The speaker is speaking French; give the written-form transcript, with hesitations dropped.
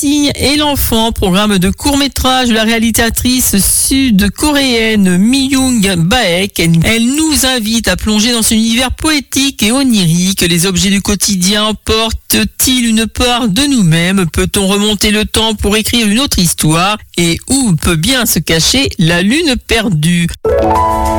cygne et l'enfant, programme de court-métrage de la réalisatrice sud-coréenne Mi-young Baek. Elle nous invite à plonger dans cet univers poétique et onirique. Les objets du quotidien portent-ils une part de nous-mêmes? Peut-on remonter le temps pour écrire une autre histoire? Et où peut bien se cacher la lune perdue?